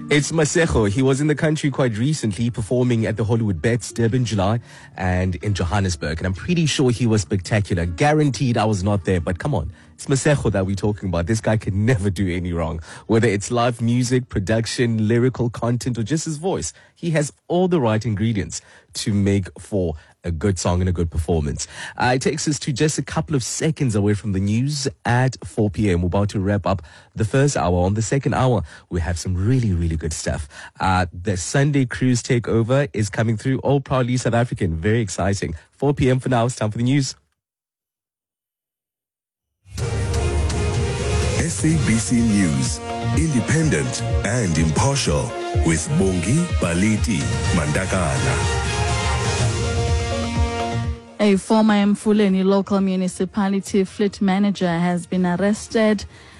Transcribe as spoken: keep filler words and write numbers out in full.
It's Masego. He was in the country quite recently performing at the Hollywood Bets, Durban, July, and in Johannesburg. And I'm pretty sure he was spectacular. Guaranteed I was not there, but come on. It's Masego that we're talking about. This guy can never do any wrong. Whether it's live music, production, lyrical content, or just his voice, he has all the right ingredients to make for a good song and a good performance. Uh, it takes us to just a couple of seconds away from the news at four p.m. We're about to wrap up the first hour. On the second hour, we have some really, really good stuff. Uh, the Sunday Cruise Takeover is coming through, all proudly South African. Very exciting. four p.m. for now. It's time for the news. S A B C News, independent and impartial, with Bongi Baliti Mandakana. A former Mfuleni local municipality fleet manager has been arrested